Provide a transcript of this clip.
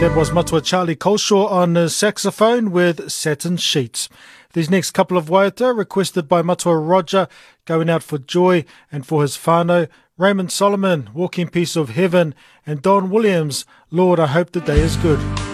That was Matua Charlie Colshaw on saxophone with Satin Sheets. These next couple of waiata requested by Matua Roger, going out for joy and for his whānau, Raymond Solomon, Walking Piece of Heaven, and Don Williams, Lord, I Hope the Day is Good.